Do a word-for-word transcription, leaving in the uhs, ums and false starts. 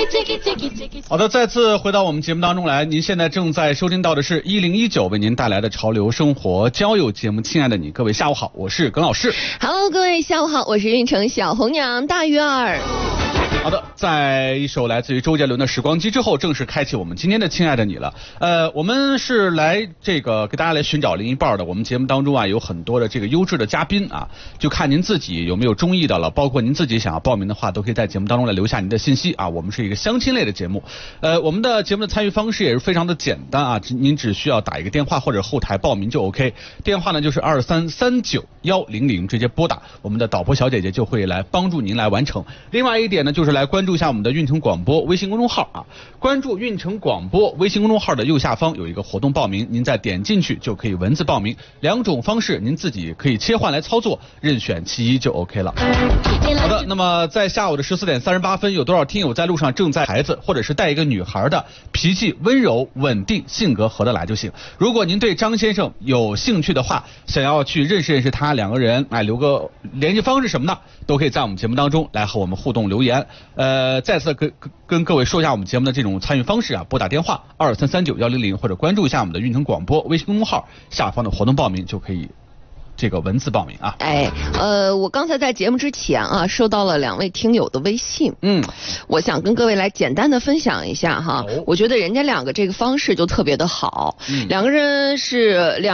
好的，再次回到我们节目当中来，您现在正在收听到的是一零一九为您带来的潮流生活交友节目。亲爱的你，各位下午好，我是耿老师。 Hello， 各位下午好，我是运城小红娘大鱼儿。 好的，在一首来自于周杰伦的《时光机》之后，正式开启我们今天的亲爱的你了。呃，我们是来这个给大家来寻找另一半的。我们节目当中啊有很多的这个优质的嘉宾啊，就看您自己有没有中意的了。包括您自己想要报名的话，都可以在节目当中来留下您的信息啊。我们是一个相亲类的节目，呃，我们的节目的参与方式也是非常的简单啊，您只需要打一个电话或者后台报名就 OK。电话呢就是二三三九幺零零，直接拨打，我们的导播小姐姐就会来帮助您来完成。另外一点呢，就是来关注一下我们的运城广播微信公众号啊，关注运城广播微信公众号的右下方有一个活动报名，您再点进去就可以文字报名，两种方式您自己可以切换来操作，任选其一就 OK 了。好的，那么在下午的十四点三十八分，有多少听友在路上正在孩子或者是带一个女孩的，脾气温柔稳定，性格合得来就行。如果您对张先生有兴趣的话，想要去认识认识他，两个人哎留个联系方式什么的，都可以在我们节目当中来和我们互动留言。呃，再次跟跟各位说一下我们节目的这种参与方式啊，拨打电话二三三九幺零零，或者关注一下我们的运城广播微信公众号下方的活动报名就可以。这个文字报名啊， 哎，呃，我刚才在节目之前啊，收到了两位听友的微信，嗯，我想跟各位来简单的分享一下哈，哦、我觉得人家两个这个方式就特别的好，嗯、两个人是两。